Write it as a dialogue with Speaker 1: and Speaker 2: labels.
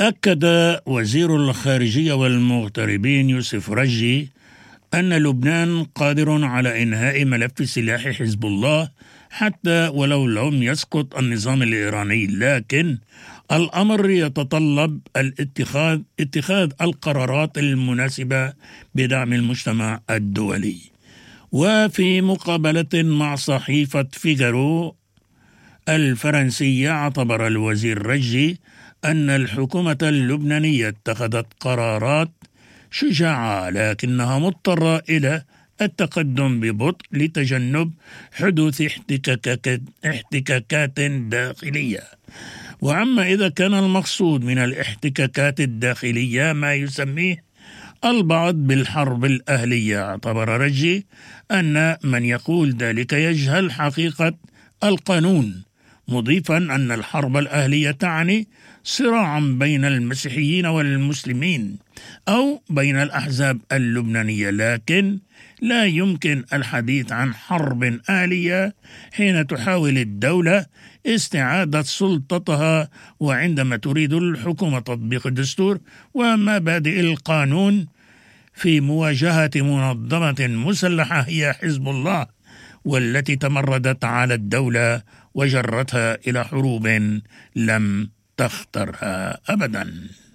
Speaker 1: أكد وزير الخارجية والمغتربين يوسف رجي أن لبنان قادر على إنهاء ملف سلاح حزب الله حتى ولو لم يسقط النظام الإيراني، لكن الأمر يتطلب اتخاذ القرارات المناسبة بدعم المجتمع الدولي. وفي مقابلة مع صحيفة فيغارو الفرنسية، اعتبر الوزير رجي أن الحكومة اللبنانية اتخذت قرارات شجاعة، لكنها مضطرة إلى التقدم ببطء لتجنب حدوث احتكاكات داخلية. وأما إذا كان المقصود من الاحتكاكات الداخلية ما يسميه البعض بالحرب الأهلية، اعتبر رجي أن من يقول ذلك يجهل حقيقة القانون، مضيفا أن الحرب الأهلية تعني صراعا بين المسيحيين والمسلمين أو بين الأحزاب اللبنانية، لكن لا يمكن الحديث عن حرب أهلية حين تحاول الدولة استعادة سلطتها وعندما تريد الحكومة تطبيق الدستور ومبادئ القانون في مواجهة منظمة مسلحة هي حزب الله، والتي تمردت على الدولة وجرتها إلى حروب لم تخترها أبدا.